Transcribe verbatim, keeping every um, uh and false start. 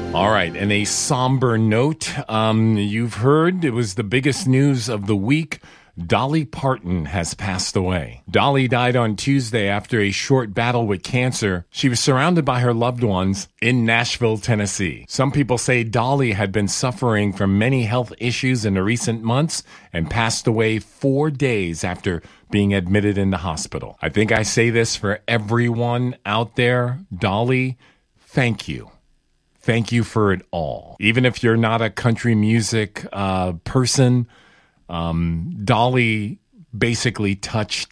All right, and a somber note. Um, you've heard it was the biggest news of the week. Dolly Parton has passed away. Dolly died on Tuesday after a short battle with cancer. She was surrounded by her loved ones in Nashville, Tennessee. Some people say Dolly had been suffering from many health issues in the recent months and passed away four days after being admitted in the hospital. I think I say this for everyone out there. Dolly, thank you. Thank you for it all. Even if you're not a country music uh, person, um, Dolly basically touched